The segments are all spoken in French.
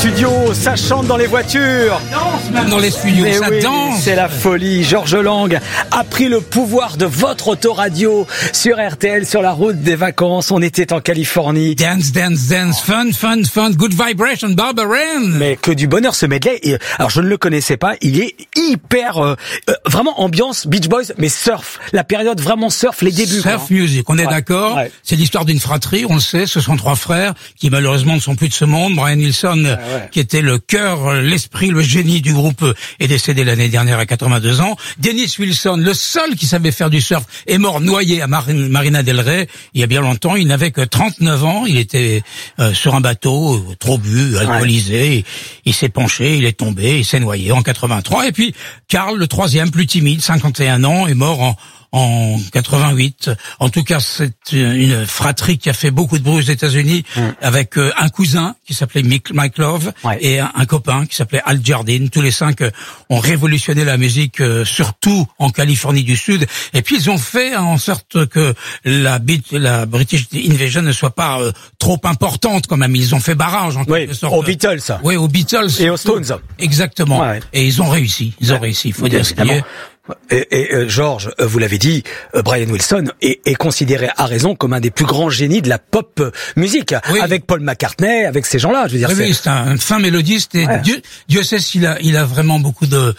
studios, ça chante dans les voitures. Même dans les studios, mais ça oui, danse. C'est la folie. Georges Lang a pris le pouvoir de votre autoradio sur RTL, sur la route des vacances. On était en Californie. Dance, dance, dance, fun, fun, fun, good vibration, Barbara. Mais que du bonheur ce medley. Et, alors je ne le connaissais pas. Il est hyper, vraiment ambiance Beach Boys, mais surf. La période vraiment surf, les débuts. Surf music, on est d'accord. Ouais. C'est l'histoire d'une fratrie, on le sait. Ce sont trois frères qui malheureusement ne sont plus de ce monde. Brian Wilson, qui était le cœur, l'esprit, le génie du groupe, est décédé l'année dernière à 82 ans. Dennis Wilson, le seul qui savait faire du surf, est mort noyé à Marina del Rey il y a bien longtemps. Il n'avait que 39 ans. Il était sur un bateau, trop bu, alcoolisé. Il s'est penché, il est tombé, il s'est noyé en 83. Et puis Carl, le troisième, plus timide, 51 ans, est mort en 88. En tout cas, c'est une fratrie qui a fait beaucoup de bruit aux États-Unis, avec un cousin qui s'appelait Mike Love et un copain qui s'appelait Al Jardine. Tous les cinq ont révolutionné la musique, surtout en Californie du Sud. Et puis ils ont fait en sorte que la British Invasion ne soit pas trop importante quand même. Ils ont fait barrage en quelque sorte. Aux Beatles. Oui, aux Beatles et aux Stones. Exactement. Ouais. Et ils ont réussi. Ils ont réussi. Il faut dire ce qu'il y a. Et Georges, vous l'avez dit, Brian Wilson est considéré à raison comme un des plus grands génies de la pop musique, avec Paul McCartney, avec ces gens-là. Je veux dire, c'est un fin mélodiste et Dieu sait s'il a vraiment beaucoup de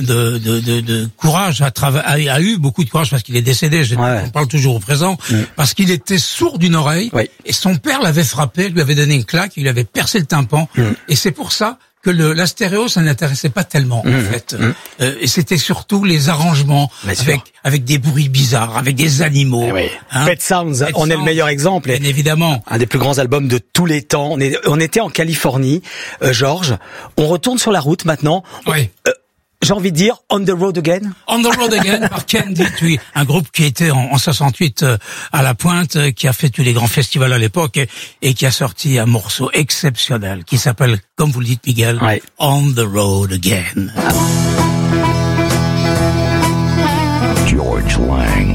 courage a eu beaucoup de courage parce qu'il est décédé. On parle toujours au présent parce qu'il était sourd d'une oreille et son père l'avait frappé, lui avait donné une claque, il lui avait percé le tympan et c'est pour ça que la stéréo, ça n'intéressait pas tellement, en fait. Et c'était surtout les arrangements, avec des bruits bizarres, avec des animaux. Pet Sounds, on est le meilleur exemple. Bien évidemment. Un des plus grands albums de tous les temps. On était en Californie, Georges. On retourne sur la route maintenant. J'ai envie de dire On the Road Again. On the Road Again par Candid, un groupe qui était en 68 à la pointe, qui a fait tous les grands festivals à l'époque et qui a sorti un morceau exceptionnel qui s'appelle, comme vous le dites Miguel, On the Road Again.